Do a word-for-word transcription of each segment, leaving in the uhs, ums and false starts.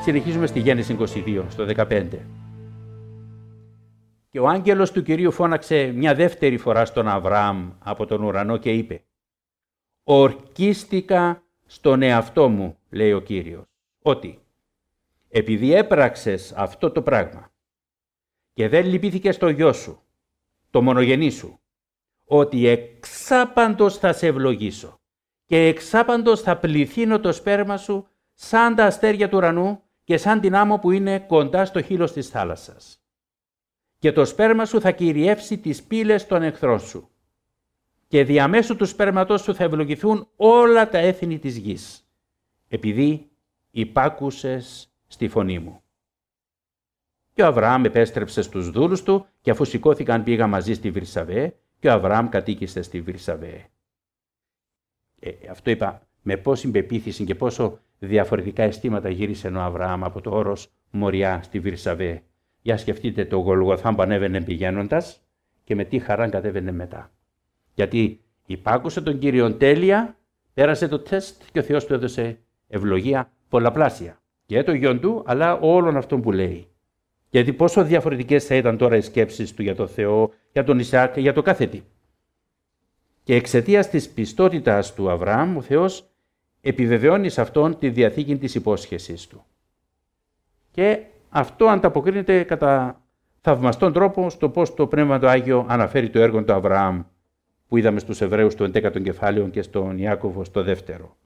Συνεχίζουμε στη Γέννηση είκοσι δύο, στο δεκαπέντε. Και ο άγγελος του Κυρίου φώναξε μια δεύτερη φορά στον Αβραάμ από τον ουρανό και είπε: «Ορκίστηκα στον εαυτό μου», λέει ο Κύριος, «ότι επειδή έπραξες αυτό το πράγμα και δεν λυπήθηκες στο γιο σου, το μονογενή σου, ότι εξάπαντος θα σε ευλογήσω και εξάπαντος θα πληθύνω το σπέρμα σου σαν τα αστέρια του ουρανού και σαν την άμμο που είναι κοντά στο χείλος της θάλασσας. Και το σπέρμα σου θα κυριεύσει τις πύλες των εχθρών σου και διαμέσου του σπέρματός σου θα ευλογηθούν όλα τα έθνη της γης, επειδή υπάκουσες στη φωνή μου». Και ο Αβραάμ επέστρεψε στους δούλους του και αφού σηκώθηκαν πήγα μαζί στη Βυρσαβέ και ο Αβραάμ κατοίκησε στη Βυρσαβέ. Ε, αυτό είπα με πόση πεποίθηση και πόσο διαφορετικά αισθήματα γύρισε ο Αβραάμ από το όρος Μοριά στη Βυρσαβέ. Για σκεφτείτε το Γολγοθά που ανέβαινε πηγαίνοντας και με τι χαρά κατέβαινε μετά. Γιατί υπάκουσε τον Κύριον τέλεια, πέρασε το τεστ και ο Θεός του έδωσε ευλογία πολλαπλάσια. Και το γιον του, αλλά όλων αυτών που λέει. Γιατί πόσο διαφορετικές θα ήταν τώρα οι σκέψεις του για τον Θεό, για τον Ισαάκ και για το κάθε τι. Και εξαιτίας της πιστότητας του Αβραάμ, ο Θεός επιβεβαιώνει σε αυτόν τη διαθήκη της υπόσχεσης του. Και αυτό ανταποκρίνεται κατά θαυμαστόν τρόπο στο πώς το Πνεύμα του Άγιο αναφέρει το έργο του Αβραάμ, που είδαμε στους Εβραίους στο έντεκατο κεφάλαιο και στον Ιάκωβο στο δεύτερο.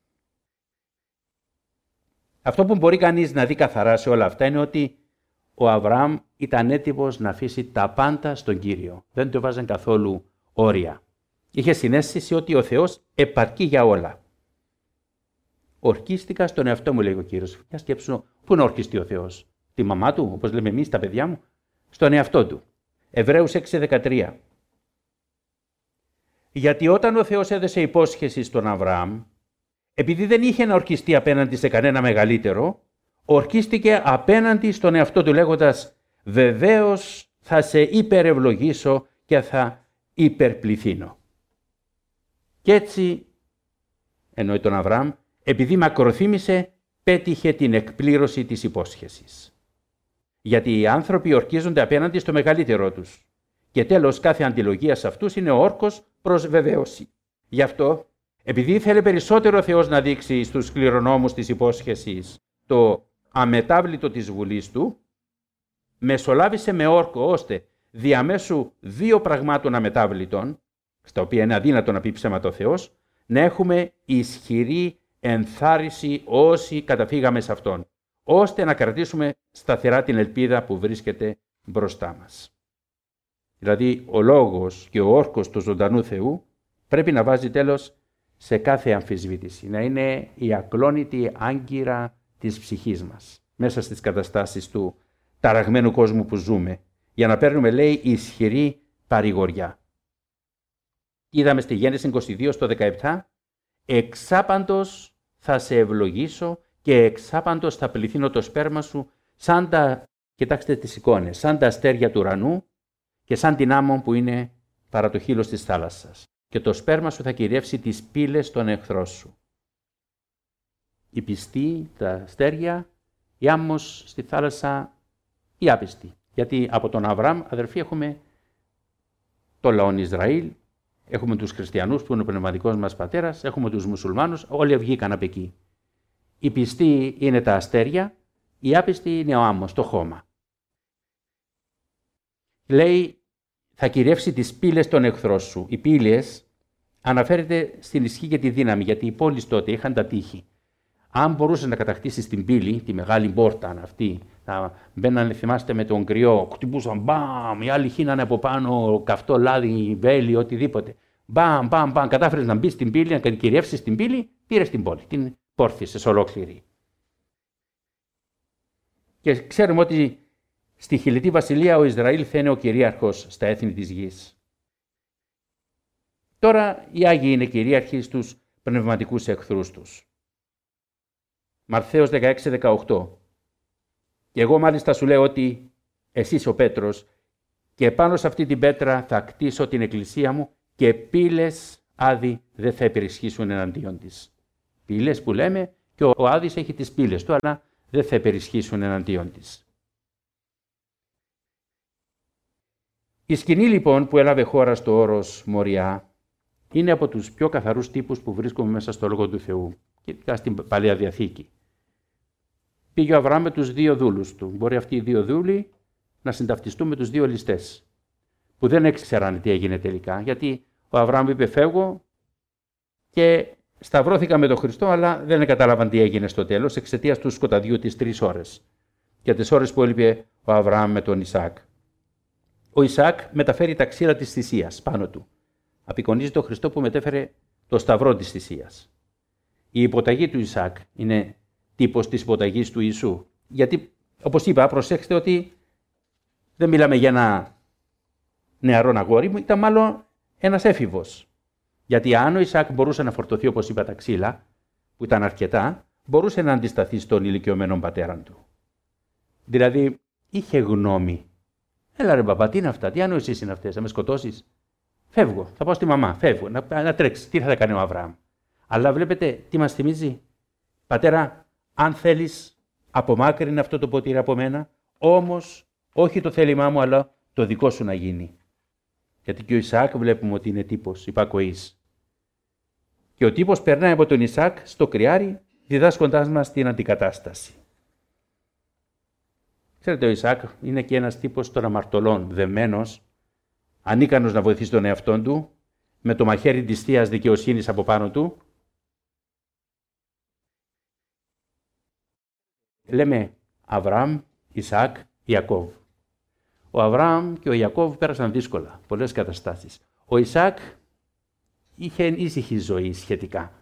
Αυτό που μπορεί κανείς να δει καθαρά σε όλα αυτά είναι ότι ο Αβραάμ ήταν έτοιμος να αφήσει τα πάντα στον Κύριο. Δεν του βάζαν καθόλου όρια. Είχε συναίσθηση ότι ο Θεός επαρκεί για όλα. «Ορκίστηκα στον εαυτό μου», λέει ο Κύριος. Για σκέψου, πού να ορκιστεί ο Θεός? Τη μαμά του, όπως λέμε εμείς τα παιδιά μου? Στον εαυτό του. Εβραίους έξι δεκατρία. Γιατί όταν ο Θεός έδωσε υπόσχεση στον Αβραάμ, επειδή δεν είχε να ορκιστεί απέναντι σε κανένα μεγαλύτερο, ορκίστηκε απέναντι στον εαυτό του λέγοντας: «Βεβαίως θα σε υπερευλογήσω και θα υπερπληθύνω». Και έτσι, εννοεί τον Αβραάμ, επειδή μακροθύμησε, πέτυχε την εκπλήρωση της υπόσχεσης. Γιατί οι άνθρωποι ορκίζονται απέναντι στο μεγαλύτερό τους. Και τέλος, κάθε αντιλογία σε αυτούς είναι ο όρκος προς βεβαίωση. Γι' αυτό, επειδή ήθελε περισσότερο ο Θεός να δείξει στους κληρονόμους της υπόσχεσης το αμετάβλητο της βουλής του, μεσολάβησε με όρκο ώστε διαμέσου δύο πραγμάτων αμετάβλητων, στα οποία είναι αδύνατο να πει ψέματα ο Θεός, να έχουμε ισχυρή ενθάρρυνση όσοι καταφύγαμε σε Αυτόν, ώστε να κρατήσουμε σταθερά την ελπίδα που βρίσκεται μπροστά μας. Δηλαδή, ο λόγος και ο όρκος του ζωντανού Θεού πρέπει να βάζει τέλος σε κάθε αμφισβήτηση, να είναι η ακλόνητη άγκυρα της ψυχής μας, μέσα στις καταστάσεις του ταραγμένου κόσμου που ζούμε, για να παίρνουμε, λέει, ισχυρή παρηγοριά. Είδαμε στη Γέννηση είκοσι δύο στο δεκαεπτά, «Εξάπαντος θα σε ευλογήσω και εξάπαντος θα πληθύνω το σπέρμα σου σαν τα», κοιτάξτε τις εικόνες, «σαν τα αστέρια του ουρανού και σαν την άμμο που είναι παρά το χείλος της θάλασσας. Και το σπέρμα σου θα κυριεύσει τις πύλες των εχθρών σου». Οι πιστοί, τα αστέρια, η άμμος στη θάλασσα, οι άπιστοι. Γιατί από τον Αβραάμ, αδερφοί, έχουμε το λαό Ισραήλ, έχουμε τους χριστιανούς που είναι ο πνευματικός μας πατέρας, έχουμε τους μουσουλμάνους, όλοι βγήκαν από εκεί. Οι πιστοί είναι τα αστέρια, οι άπιστοι είναι ο άμμος, το χώμα. Λέει, θα κυριεύσει τις πύλες των εχθρών σου. Οι πύλες αναφέρεται στην ισχύ και τη δύναμη, γιατί οι πόλεις τότε είχαν τα τείχη. Αν μπορούσε να κατακτήσει την πύλη, τη μεγάλη πόρτα αυτή, να μπαίνανε, θυμάστε, με τον κρυό, χτυπούσαν μπαμ, οι άλλοι χύνανε από πάνω καυτό λάδι, βέλη, οτιδήποτε. Μπαμ, μπαμ, μπαμ, κατάφερες να μπει στην πύλη, να κυριεύσεις την πύλη, πήρες την πόλη, την πόρθησες ολόκληρη. Και ξέρουμε ότι στη Χιλιτή Βασιλεία ο Ισραήλ θα είναι ο κυρίαρχος στα έθνη της γης. Τώρα οι Άγιοι είναι κυρίαρχοι στους πνευματικούς εχθρούς τους. Μαρθαίος δεκαέξι δεκαοκτώ. Και εγώ μάλιστα σου λέω ότι εσύ είσαι ο Πέτρος και πάνω σε αυτή την πέτρα θα κτίσω την εκκλησία μου και πύλες άδη δεν θα υπερισχύσουν εναντίον της. Πύλες που λέμε και ο Άδης έχει τις πύλες του, αλλά δεν θα υπερισχύσουν εναντίον της. Η σκηνή λοιπόν που έλαβε χώρα στο όρος Μοριά είναι από τους πιο καθαρούς τύπους που βρίσκουμε μέσα στο Λόγο του Θεού και στην Παλαιά Διαθήκη. Πήγε ο Αβραάμ με τους δύο δούλους του. Μπορεί αυτοί οι δύο δούλοι να συνταυτιστούν με τους δύο ληστές, που δεν έξεραν τι έγινε τελικά, γιατί ο Αβραάμ είπε φεύγω και σταυρώθηκα με τον Χριστό, αλλά δεν κατάλαβαν τι έγινε στο τέλος εξαιτίας του σκοταδιού τις τρεις ώρες και τις ώρες που έλειπε ο Αβραάμ με τον Ισαάκ. Ο Ισαάκ μεταφέρει τα ξύλα της θυσίας πάνω του. Απεικονίζει τον Χριστό που μετέφερε το σταυρό της θυσίας. Η υποταγή του Ισαάκ είναι τύπος της υποταγής του Ιησού. Γιατί, όπως είπα, προσέξτε ότι δεν μιλάμε για ένα νεαρό αγόρι μου, ήταν μάλλον ένας έφηβος. Γιατί αν ο Ισαάκ μπορούσε να φορτωθεί, όπως είπα, τα ξύλα, που ήταν αρκετά, μπορούσε να αντισταθεί στον ηλικιωμένο πατέρα του. Δηλαδή, είχε γνώμη. Έλα ρε παπά, τι είναι αυτά, τι ανοησίες είναι αυτές, θα με σκοτώσεις. Φεύγω, θα πάω στη μαμά, φεύγω, να, να τρέξει. Τι θα κάνει ο Αβραάμ. Αλλά βλέπετε τι μας θυμίζει. Πατέρα, αν θέλεις, απομάκρυνε αυτό το ποτήρι από μένα, όμως όχι το θέλημά μου, αλλά το δικό σου να γίνει. Γιατί και ο Ισαάκ βλέπουμε ότι είναι τύπος υπακοής. Και ο τύπος περνάει από τον Ισαάκ στο κρυάρι, διδάσκοντάς μας την αντικατάσταση. Ξέρετε, ο Ισαάκ είναι και ένας τύπος των αμαρτωλών, δεμένος, ανίκανος να βοηθήσει τον εαυτόν του, με το μαχαίρι της θείας δικαιοσύνης από πάνω του. Λέμε Αβραάμ, Ισαάκ, Ιακώβ. Ο Αβραάμ και ο Ιακώβ πέρασαν δύσκολα, πολλές καταστάσεις. Ο Ισαάκ είχε ήσυχη ζωή σχετικά.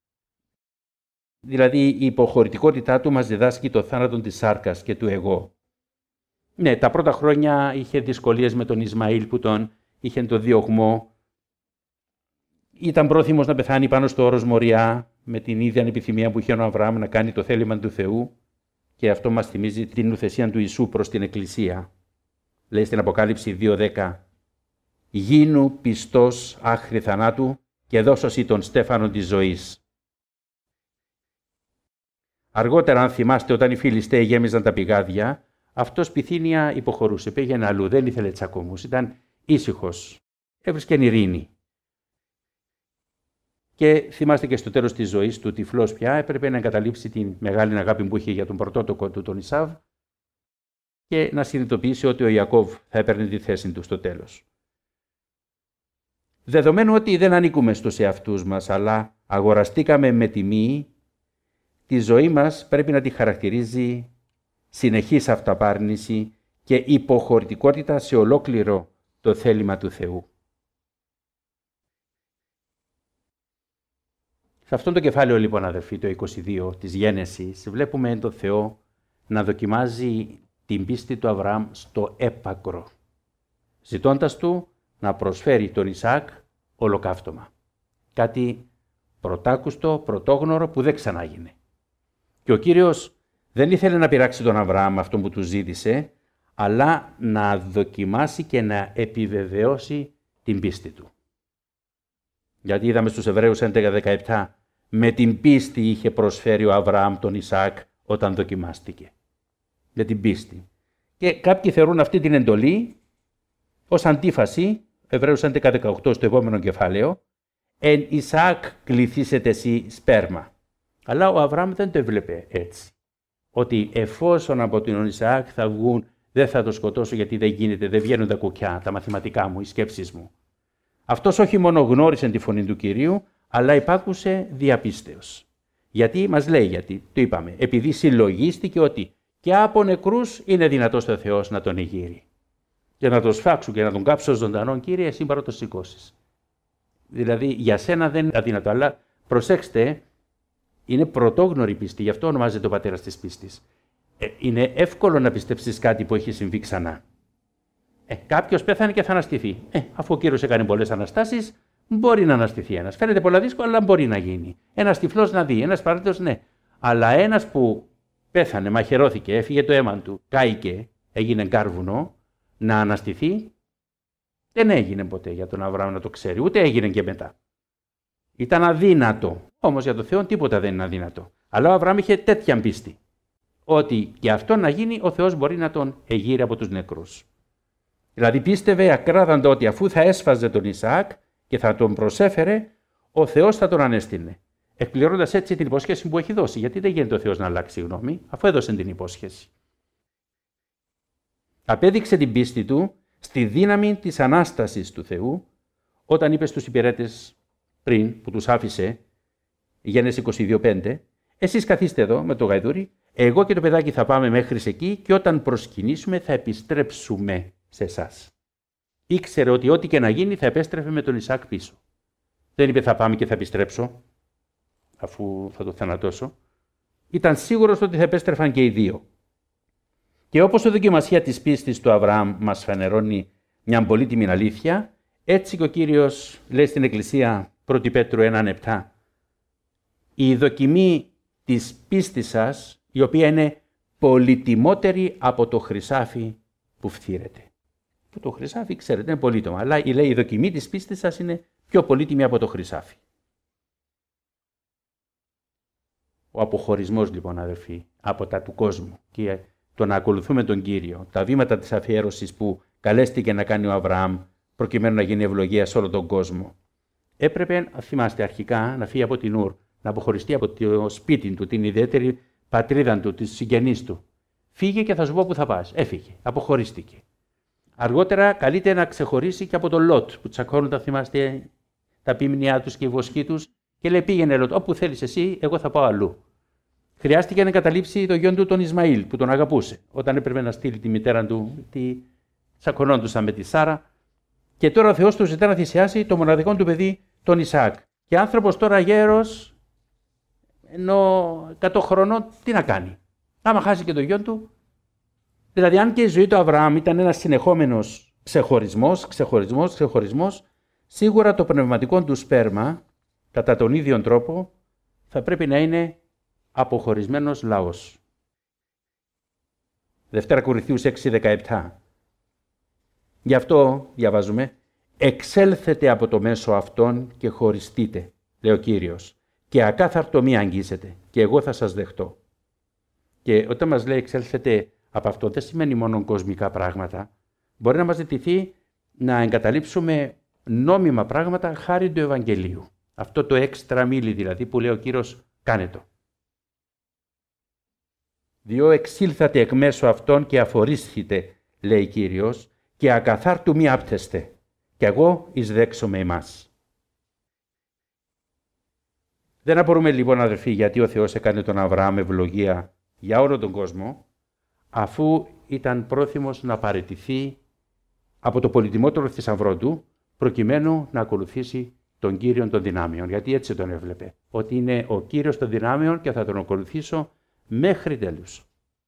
Δηλαδή η υποχωρητικότητά του μας διδάσκει το θάνατο της σάρκας και του εγώ. Ναι, τα πρώτα χρόνια είχε δυσκολίες με τον Ισμαήλ που τον είχε το διωγμό. Ήταν πρόθυμος να πεθάνει πάνω στο όρος Μοριά με την ίδια επιθυμία που είχε ο Αβραάμ να κάνει το θέλημα του Θεού, και αυτό μας θυμίζει την ουθεσία του Ιησού προς την Εκκλησία. Λέει στην Αποκάλυψη δύο δέκα «Γίνου πιστός άχρη θανάτου και δώσωσι τον στέφανο της ζωής». Αργότερα, αν θυμάστε, όταν οι Φιλιστέοι γέμιζαν τα πηγάδια, αυτός πυθύνια υποχωρούσε, πήγαινε αλλού, δεν ήθελε τσακωμούς, ήταν ήσυχος, έβρισκε ειρήνη. Και θυμάστε και στο τέλος της ζωής του, τυφλός πια, έπρεπε να εγκαταλείψει την μεγάλη αγάπη που είχε για τον πρωτότοκο του, τον Ισάβ, και να συνειδητοποιήσει ότι ο Ιακώβ θα έπαιρνε τη θέση του στο τέλος. Δεδομένου ότι δεν ανήκουμε στους εαυτούς μας, αλλά αγοραστήκαμε με τιμή, τη ζωή μας πρέπει να τη χαρακτηρίζει συνεχής αυταπάρνηση και υποχωρητικότητα σε ολόκληρο το θέλημα του Θεού. Σε αυτό το κεφάλαιο λοιπόν, αδερφοί, το είκοσι δύο της Γένεσης, βλέπουμε τον Θεό να δοκιμάζει την πίστη του Αβραάμ στο έπακρο, ζητώντας του να προσφέρει τον Ισαάκ ολοκαύτωμα. Κάτι πρωτάκουστο, πρωτόγνωρο που δεν ξανάγινε. Και ο Κύριος δεν ήθελε να πειράξει τον Αβραάμ αυτό που του ζήτησε, αλλά να δοκιμάσει και να επιβεβαιώσει την πίστη του. Γιατί είδαμε στους Εβραίους έντεκα δεκαεπτά, με την πίστη είχε προσφέρει ο Αβραάμ τον Ισαάκ όταν δοκιμάστηκε. Με την πίστη. Και κάποιοι θεωρούν αυτή την εντολή ως αντίφαση, Εβραίους έντεκα δεκαοκτώ στο επόμενο κεφάλαιο, «Εν Ισαάκ κληθήσετε εσύ σπέρμα». Αλλά ο Αβραάμ δεν το έβλεπε έτσι. Ότι εφόσον από τον Ισαάκ θα βγουν, δεν θα το σκοτώσω γιατί δεν γίνεται, δεν βγαίνουν τα κουκιά, τα μαθηματικά μου, οι σκέψεις μου. Αυτός όχι μόνο γνώρισε τη φωνή του Κυρίου, αλλά υπάκουσε διαπίστεως. Γιατί μας λέει, γιατί το είπαμε, επειδή συλλογίστηκε ότι και από νεκρούς είναι δυνατός ο Θεός να τον εγείρει. Και να τον σφάξουν και να τον κάψω ζωντανόν, Κύριε, εσύ παρά το σηκώσεις. Δηλαδή για σένα δεν είναι αδύνατο, αλλά προσέξτε, είναι πρωτόγνωρη πίστη, γι' αυτό ονομάζεται ο πατέρας της πίστης. Ε, είναι εύκολο να πιστέψεις κάτι που έχει συμβεί ξανά. Ε, κάποιος πέθανε και θα αναστηθεί. Ε, αφού ο Κύριος έκανε πολλές αναστάσεις, μπορεί να αναστηθεί ένας. Φαίνεται πολλά δύσκολα, αλλά μπορεί να γίνει. Ένας τυφλός να δει, ένας παράδειγος, ναι. Αλλά ένας που πέθανε, μαχαιρώθηκε, έφυγε το αίμα του, κάηκε, έγινε κάρβουνο, να αναστηθεί, δεν έγινε ποτέ για τον Αβραάμ να το ξέρει, ούτε έγινε και μετά. Ήταν αδύνατο. Όμως για τον Θεό τίποτα δεν είναι αδύνατο. Αλλά ο Αβραάμ είχε τέτοια πίστη. ότι και αυτό να γίνει, ο Θεός μπορεί να τον εγείρει από τους νεκρούς. Δηλαδή πίστευε ακράδαντα ότι αφού θα έσφαζε τον Ισαάκ και θα τον προσέφερε, ο Θεός θα τον ανέστηνε. Εκπληρώνοντας έτσι την υπόσχεση που έχει δώσει. Γιατί δεν γίνεται ο Θεός να αλλάξει γνώμη, αφού έδωσε την υπόσχεση. Απέδειξε την πίστη του στη δύναμη της Ανάστασης του Θεού, όταν είπε στους υπηρέτες πριν που τους άφησε, Γένεση είκοσι δύο πέντε, εσείς καθίστε εδώ με το γαϊδούρι, εγώ και το παιδάκι θα πάμε μέχρι εκεί και όταν προσκυνήσουμε θα επιστρέψουμε σε εσάς. Ήξερε ότι ό,τι και να γίνει θα επέστρεφε με τον Ισαάκ πίσω. Δεν είπε θα πάμε και θα επιστρέψω, αφού θα το θανατώσω. Ήταν σίγουρος ότι θα επέστρεφαν και οι δύο. Και όπως η δοκιμασία της πίστης του Αβραάμ μας φανερώνει μια πολύτιμη αλήθεια, έτσι και ο Κύριος λέει στην Εκκλησία πρώτη Πέτρου ένα επτά, η δοκιμή της πίστης σας, η οποία είναι πολυτιμότερη από το χρυσάφι που φθήρεται. Που το χρυσάφι, ξέρετε, είναι πολύτιμο, αλλά λέει η δοκιμή της πίστης σας είναι πιο πολύτιμη από το χρυσάφι. Ο αποχωρισμός, λοιπόν, αδερφοί, από τα του κόσμου και το να ακολουθούμε τον Κύριο, τα βήματα της αφιέρωσης που καλέστηκε να κάνει ο Αβραάμ προκειμένου να γίνει ευλογία σε όλο τον κόσμο. Έπρεπε, θυμάστε, αρχικά να φύγει από την Ουρ, να αποχωριστεί από το σπίτι του, την ιδιαίτερη πατρίδα του, τις συγγενείς του. Φύγε και θα σου πω που θα πας. Έφυγε, αποχωρίστηκε. Αργότερα καλείται να ξεχωρίσει και από τον Λότ, που τσακώνουν, τα θυμάστε, τα ποιμνιά τους και οι βοσκοί τους, και λέει πήγαινε Λότ, όπου θέλεις εσύ, εγώ θα πάω αλλού. Χρειάστηκε να εγκαταλείψει το γιο του τον Ισμαήλ, που τον αγαπούσε, όταν έπρεπε να στείλει τη μητέρα του, τη τσακωνόντουσαν με τη Σάρα, και τώρα ο Θεός του ζητά να θυσιάσει το μοναδικό του παιδί, τον Ισαάκ. Και άνθρωπος τώρα γέρος, ενώ εκατό χρονών, τι να κάνει. Άμα χάσει και το γιο του. Δηλαδή, αν και η ζωή του Αβραάμ ήταν ένας συνεχόμενος ξεχωρισμός, ξεχωρισμός, ξεχωρισμός, σίγουρα το πνευματικό του σπέρμα, κατά τον ίδιο τρόπο, θα πρέπει να είναι αποχωρισμένος λαός. Δευτέρα Κορινθίους έξι δεκαεπτά. Γι' αυτό διαβάζουμε, εξέλθετε από το μέσο αυτόν και χωριστείτε, λέει ο Κύριος, και ακάθαρτο μη αγγίσετε, και εγώ θα σας δεχτώ. Και όταν μας λέει εξέλθετε από αυτό, δεν σημαίνει μόνο κοσμικά πράγματα. Μπορεί να μας ζητηθεί να εγκαταλείψουμε νόμιμα πράγματα χάρη του Ευαγγελίου. Αυτό το έξτρα μίλι δηλαδή που λέει ο Κύριος, κάνε το. Διό εξήλθατε εκ μέσω αυτών και αφορίσθητε, λέει Κύριος, και ακαθάρτου μη άπτεστε, και εγώ εισδέξω με εμάς. Δεν απορούμε λοιπόν, αδερφοί, γιατί ο Θεός έκανε τον Αβραάμ ευλογία για όλο τον κόσμο, αφού ήταν πρόθυμος να παραιτηθεί από το πολυτιμότερο θησαυρό του, προκειμένου να ακολουθήσει τον Κύριο των δυνάμεων. Γιατί έτσι τον έβλεπε, ότι είναι ο Κύριος των δυνάμεων και θα τον ακολουθήσω μέχρι τέλους.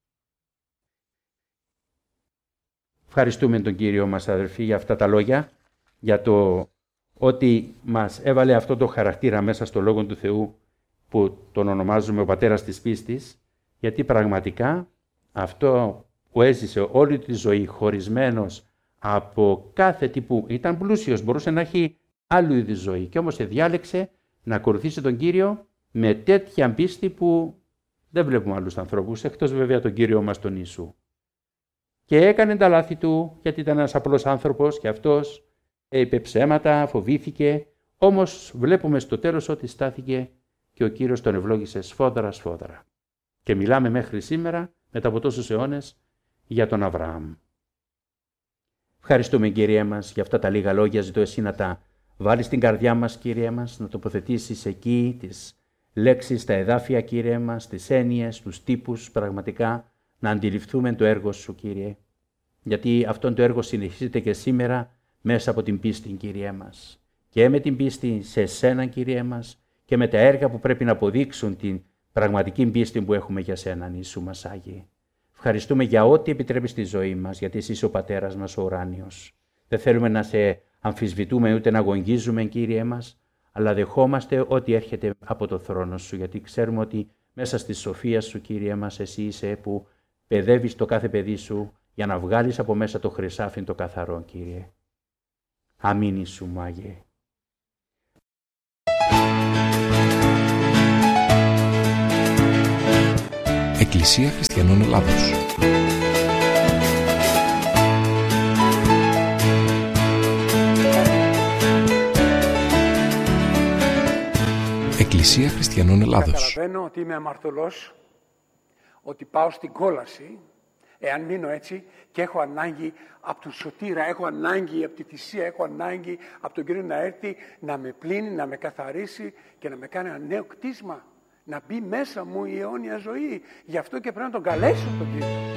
Ευχαριστούμε τον Κύριο μας, αδερφοί, για αυτά τα λόγια, για το ότι μας έβαλε αυτό το χαρακτήρα μέσα στο Λόγο του Θεού που τον ονομάζουμε ο Πατέρας της Πίστης, γιατί πραγματικά αυτό που έζησε όλη τη ζωή χωρισμένος από κάθε τι που ήταν πλούσιος, μπορούσε να έχει άλλου είδους ζωή και όμως διάλεξε να ακολουθήσει τον Κύριο με τέτοια πίστη που δεν βλέπουμε άλλους ανθρώπους, εκτός βέβαια τον Κύριο μας τον Ιησού. Και έκανε τα λάθη του, γιατί ήταν ένας απλός άνθρωπος και αυτός είπε ψέματα, φοβήθηκε, όμως βλέπουμε στο τέλος ότι στάθηκε και ο Κύριος τον ευλόγησε σφόδρα σφόδρα. Και μιλάμε μέχρι σήμερα, μετά από τόσους αιώνες, για τον Αβραάμ. Ευχαριστούμε, Κύριέ μας, για αυτά τα λίγα λόγια. Ζητώ εσύ να τα βάλεις στην καρδιά μας, Κύριέ μας, να τοποθετήσεις εκεί τις λέξεις, τα εδάφια, Κύριε μας, τις έννοιες, τους τύπους, πραγματικά να αντιληφθούμε το έργο σου, Κύριε. Γιατί αυτό το έργο συνεχίζεται και σήμερα μέσα από την πίστη, Κύριε μας. Και με την πίστη σε εσένα, Κύριε μας, και με τα έργα που πρέπει να αποδείξουν την πραγματική πίστη που έχουμε για σένα, Ιησού μας Άγιε. Ευχαριστούμε για ό,τι επιτρέπεις στη ζωή μας, γιατί εσύ είσαι ο Πατέρας μας ο ουράνιος. Δεν θέλουμε να σε αμφισβητούμε ούτε να αγωνίζουμε, Κύριε μας, αλλά δεχόμαστε ό,τι έρχεται από το θρόνο σου, γιατί ξέρουμε ότι μέσα στη σοφία σου, Κύριε μας, εσύ είσαι που παιδεύεις το κάθε παιδί σου για να βγάλεις από μέσα το χρυσάφι το καθαρό, Κύριε. Αμήν, Ιησού μου Άγιε. Εκκλησία Χριστιανών Ελλάδος. Εκκλησία Χριστιανών Ελλάδος. Καταλαβαίνω ότι είμαι αμαρτωλός, ότι πάω στην κόλαση, εάν μείνω έτσι, και έχω ανάγκη από τον Σωτήρα, έχω ανάγκη από τη θυσία, έχω ανάγκη από τον Κύριο να έρθει, να με πλύνει, να με καθαρίσει και να με κάνει ένα νέο κτίσμα. Να μπει μέσα μου η αιώνια ζωή. Γι' αυτό και πρέπει να τον καλέσω τον Κύριο.